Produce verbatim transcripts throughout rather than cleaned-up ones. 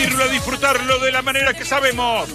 vivirlo, a disfrutarlo de la manera que sabemos.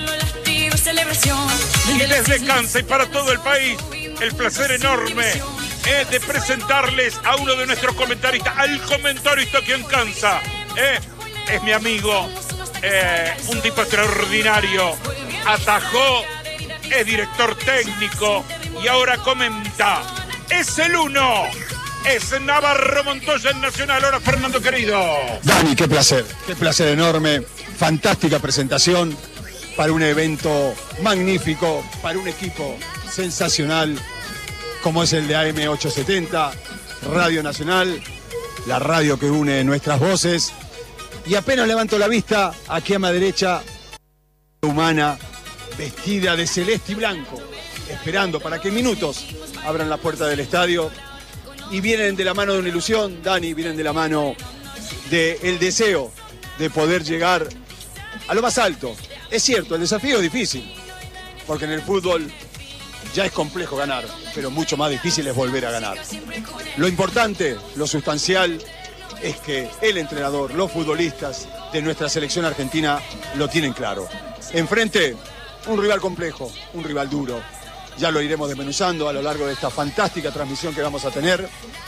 Y desde Kansas y para todo el país, el placer enorme es de presentarles a uno de nuestros comentaristas, al comentarista aquí en Kansas. Eh, es mi amigo, eh, un tipo extraordinario. Atajó, es director técnico y ahora comenta. Es el uno. Es Navarro Montoya en Nacional. Ahora, Fernando querido. Dani, qué placer, qué placer enorme. Fantástica presentación para un evento magnífico, para un equipo sensacional como es el de A M ochocientos setenta, Radio Nacional, la radio que une nuestras voces. Y apenas levanto la vista, aquí a mi derecha, humana, vestida de celeste y blanco, esperando para que en minutos abran la puerta del estadio. Y vienen de la mano de una ilusión, Dani, vienen de la mano del deseo de poder llegar a lo más alto. Es cierto, el desafío es difícil, porque en el fútbol ya es complejo ganar, pero mucho más difícil es volver a ganar. Lo importante, lo sustancial, es que el entrenador, los futbolistas de nuestra selección argentina lo tienen claro. Enfrente, un rival complejo, un rival duro. Ya lo iremos desmenuzando a lo largo de esta fantástica transmisión que vamos a tener.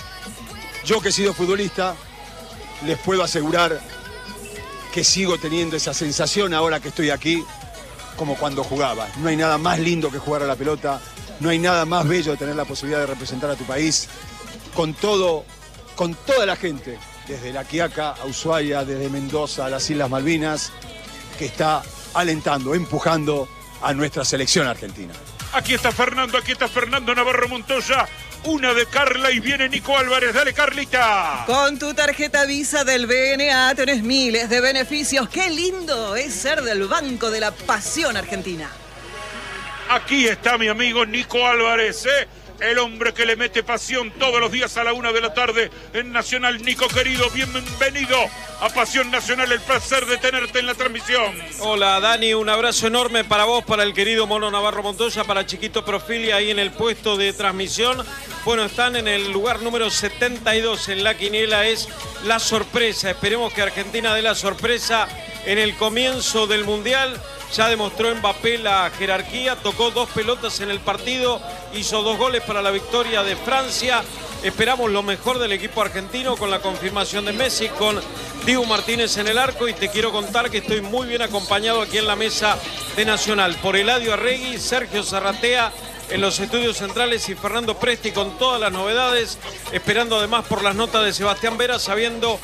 Yo que he sido futbolista, les puedo asegurar que sigo teniendo esa sensación ahora que estoy aquí, como cuando jugaba. No hay nada más lindo que jugar a la pelota, no hay nada más bello de tener la posibilidad de representar a tu país, con todo, con toda la gente, desde La Quiaca a Ushuaia, desde Mendoza a las Islas Malvinas, que está alentando, empujando a nuestra selección argentina. Aquí está Fernando, aquí está Fernando Navarro Montoya. Una de Carla y viene Nico Álvarez. Dale, Carlita. Con tu tarjeta Visa del B N A tenés miles de beneficios. Qué lindo es ser del Banco de la Pasión Argentina. Aquí está mi amigo Nico Álvarez, ¿eh? El hombre que le mete pasión todos los días a la una de la tarde en Nacional. Nico, querido, bienvenido a Pasión Nacional. El placer de tenerte en la transmisión. Hola, Dani, un abrazo enorme para vos, para el querido Mono Navarro Montoya, para Chiquito Profilia ahí en el puesto de transmisión. Bueno, están en el lugar número setenta y dos en la quiniela, es la sorpresa. Esperemos que Argentina dé la sorpresa en el comienzo del Mundial. Ya demostró Mbappé la jerarquía, tocó dos pelotas en el partido, hizo dos goles para la victoria de Francia. Esperamos lo mejor del equipo argentino con la confirmación de Messi, con Dibu Martínez en el arco, y te quiero contar que estoy muy bien acompañado aquí en la mesa de Nacional por Eladio Arregui, Sergio Zarratea en los estudios centrales y Fernando Presti con todas las novedades, esperando además por las notas de Sebastián Vera, sabiendo